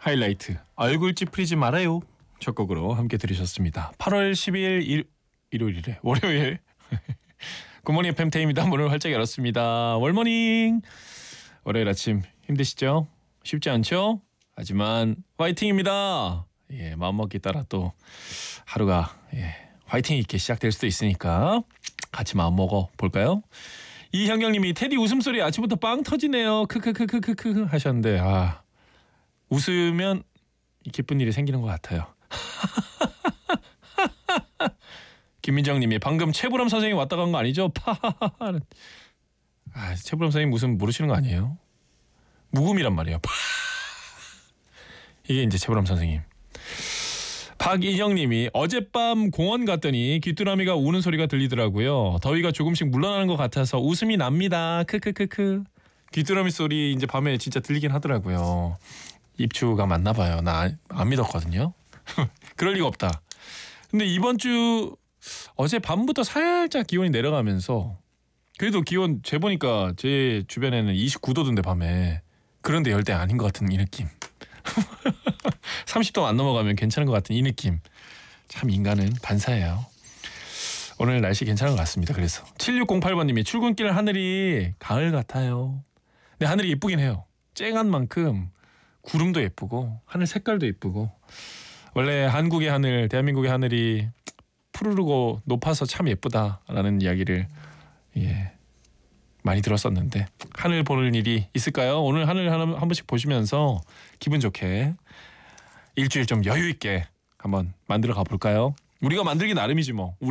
하이라이트 얼굴 찌푸리지 말아요 첫 곡으로 함께 들으셨습니다. 8월 12일 일요일이래 월요일 굿모닝 FM테이입니다. 문을 활짝 열었습니다. 월모닝. 월요일 아침 힘드시죠? 쉽지 않죠? 하지만 화이팅입니다. 예, 마음먹기 따라 또 하루가 화이팅 있게 시작될 수도 있으니까 같이 마음 먹어 볼까요? 이현경님이 테디 웃음소리 아침부터 빵 터지네요. 크크크크크크 하셨는데 웃으면 기쁜 일이 생기는 것 같아요. 김민정님이 방금 최불암 선생님 왔다 간 거 아니죠? 파하하하. 최불암 선생님 무슨 모르시는 거 아니에요? 묵음이란 말이에요. 이게 이제 최불암 선생님. 박인형님이 어젯밤 공원 갔더니 귀뚜라미가 우는 소리가 들리더라고요. 더위가 조금씩 물러나는 것 같아서 웃음이 납니다. 크크크크. 귀뚜라미 소리 이제 밤에 진짜 들리긴 하더라고요. 입추가 맞나 봐요. 나 안 믿었거든요. 그럴 리가 없다. 근데 이번 주 어제 밤부터 살짝 기온이 내려가면서 그래도 기온 재보니까 제 주변에는 29도던데 밤에. 그런데 열대 아닌 것 같은 이 느낌. 30도 안 넘어가면 괜찮은 것 같은 이 느낌. 참 인간은 반사예요. 오늘 날씨 괜찮은 것 같습니다. 그래서 7608번님이 출근길 하늘이 가을 같아요. 근데 하늘이 예쁘긴 해요. 쨍한 만큼 구름도 예쁘고 하늘 색깔도 예쁘고 원래 한국의 하늘, 대한민국의 하늘이 푸르르고 높아서 참 예쁘다라는 이야기를 많이 들었었는데 하늘 보는 일이 있을까요? 오늘 하늘 한 번씩 보시면서 기분 좋게 일주일 좀 여유 있게 한번 만들어 가볼까요? 우리가 만들기 나름이지 뭐.